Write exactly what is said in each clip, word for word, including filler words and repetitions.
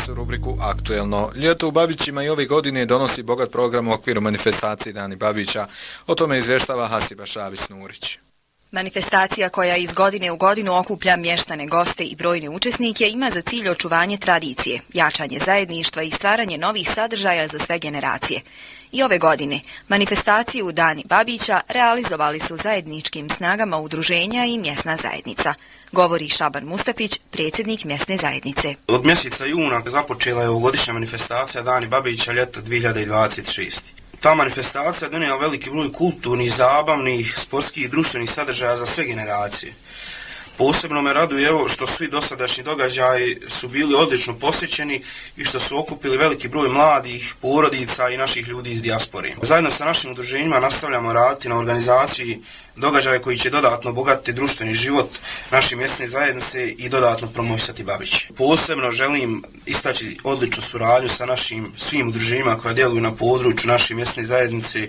večeras u rubriku Aktuelno. Ljeto u Babićima i ove godine donosi bogat program u okviru manifestacije Dani Babića. O tome izvještava Hasiba Šabić-Nurić. Manifestacija koja iz godine u godinu okuplja mještane, goste i brojne učesnike ima za cilj očuvanje tradicije, jačanje zajedništva i stvaranje novih sadržaja za sve generacije. I ove godine manifestaciju Dani Babića realizovali su zajedničkim snagama udruženja i mjesna zajednica, govori Šaban Mustafić, predsjednik mjesne zajednice. Od mjeseca juna započela je ovogodišnja manifestacija Dani Babića ljeto dvije hiljade dvadeset šeste. Ta manifestacija donijela veliki broj kulturnih, zabavnih, sportskih i društvenih sadržaja za sve generacije. Posebno me raduje evo što svi dosadašnji događaji su bili odlično posjećeni i što su okupili veliki broj mladih, porodica i naših ljudi iz dijaspore. Zajedno sa našim udruženjima nastavljamo raditi na organizaciji događaja koji će dodatno obogatiti društveni život naše mjesne zajednice i dodatno promovisati Babić. Posebno želim istaći odličnu suradnju sa našim svim udruženjima koja djeluju na području naše mjesne zajednice,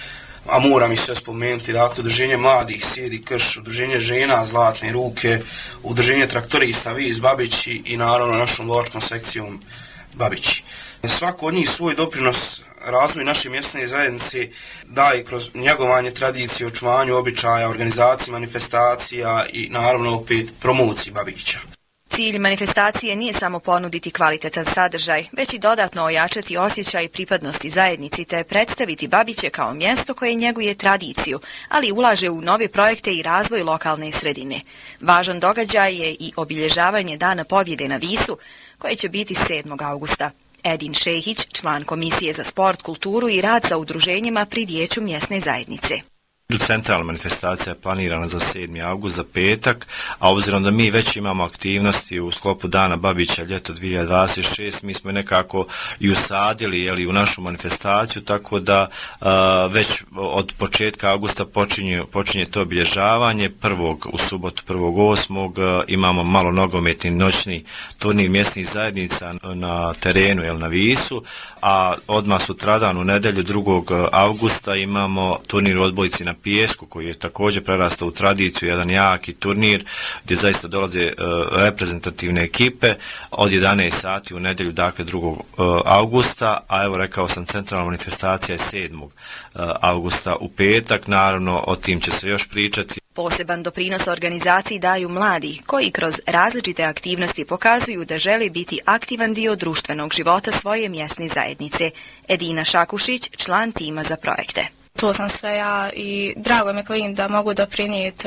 a moram i sve spomenuti, dakle, udruženje mladih Sjedi Krš, udruženje žena Zlatne ruke, udruženje traktorista Viz Babići i naravno našom lovačkom sekcijom Babići. Svako od njih svoj doprinos razvoju naše mjesne zajednice daje kroz njegovanje tradicije, očuvanju običaja, organizaciji manifestacija i naravno opet promociji Babića. Cilj manifestacije nije samo ponuditi kvalitetan sadržaj, već i dodatno ojačati osjećaj pripadnosti zajednici te predstaviti Babiće kao mjesto koje njeguje tradiciju, ali ulaže u nove projekte i razvoj lokalne sredine. Važan događaj je i obilježavanje Dana pobjede na Visu, koje će biti sedmog avgusta. Edin Šehić, član Komisije za sport, kulturu i rad sa udruženjima pri Vijeću mjesne zajednice. Centralna manifestacija je planirana za sedmi avgust, za petak, a obzirom da mi već imamo aktivnosti u sklopu Dana Babića ljeto dvije hiljade dvadeset šeste, mi smo nekako i usadili jeli, u našu manifestaciju, tako da a, već od početka avgusta počinje, počinje to obilježavanje. Prvog u subotu, prvog osmog imamo malo nogometni noćni turnir mjesnih zajednica na terenu, jel, na Visu, a odmah sutradan u nedjelju drugog avgusta imamo turnir u odbojci na pijesku koji je također prerastao u tradiciju, jedan jaki turnir gdje zaista dolaze uh, reprezentativne ekipe od jedanaest sati u nedjelju, dakle drugog avgusta, a evo rekao sam centralna manifestacija je sedmog avgusta u petak, naravno o tim će se još pričati. Poseban doprinos organizaciji daju mladi, koji kroz različite aktivnosti pokazuju da žele biti aktivan dio društvenog života svoje mjesne zajednice. Edina Šakušić, član tima za projekte. To sam sve ja i drago me vidim da mogu doprinijeti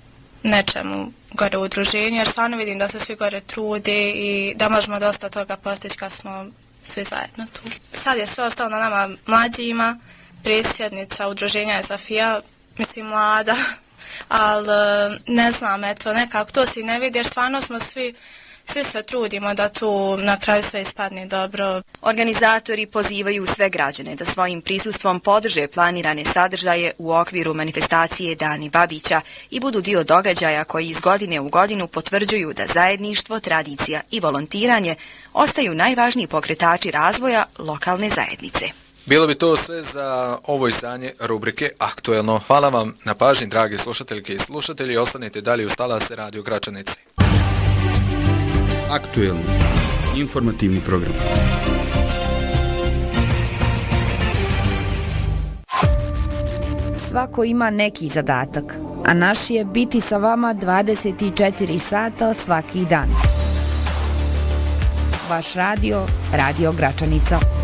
nečemu gore u udruženju, jer stvarno vidim da se svi gore trude i da možemo dosta toga postići kad smo svi zajedno tu. Sad je sve ostalo na nama mlađima, predsjednica udruženja je Zafija, mislim mlada, ali ne znam, eto, nekako to si ne vidi, jer stvarno smo svi Svi se trudimo da tu na kraju sve ispadne dobro. Organizatori pozivaju sve građane da svojim prisustvom podrže planirane sadržaje u okviru manifestacije Dani Babića i budu dio događaja koji iz godine u godinu potvrđuju da zajedništvo, tradicija i volontiranje ostaju najvažniji pokretači razvoja lokalne zajednice. Bilo bi to sve za ovo izdanje rubrike Aktuelno. Hvala vam na pažnji, dragi slušateljke i slušatelji. Ostanite dalje uz talase Radio Gračanice. Aktuelno. Informativni program. Svako ima neki zadatak, a naš je biti sa vama dvadeset četiri sata svaki dan. Vaš radio, Radio Gračanica.